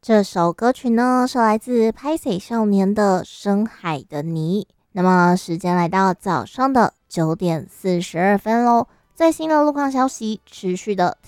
这首歌曲呢是来自拍谁少年的《深海的你》。那么时间来到早上的9:42喽。最新的路况消息，持续的